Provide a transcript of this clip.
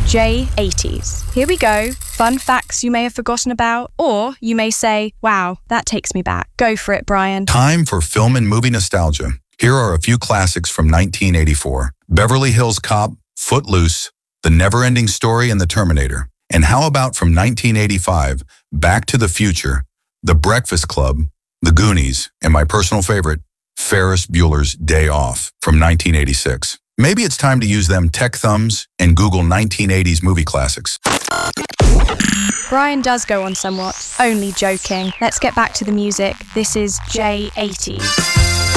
J80s. Here we go. Fun facts you may have forgotten about, or you may say, wow, that takes me back. Go for it, Brian. Time for film and movie nostalgia. Here are a few classics from 1984. Beverly Hills Cop, Footloose, The Never-Ending Story, and The Terminator. And how about from 1985, Back to the Future, The Breakfast Club, The Goonies, and my personal favorite, Ferris Bueller's Day Off from 1986. Maybe it's time to use them tech thumbs and Google 1980s movie classics. Brian does go on somewhat. Only joking. Let's get back to the music. This is J80s.